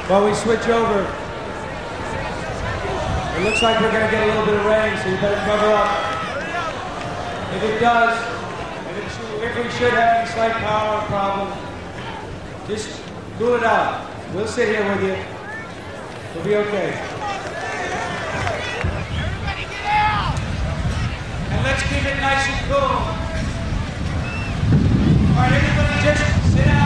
While we switch over, it looks like we're going to get a little bit of rain, so you better cover up. If it does, if we should have any slight power problem, just cool it out. We'll sit here with you. We'll be okay. Everybody get out! And let's keep it nice and cool. All right, everybody just sit down.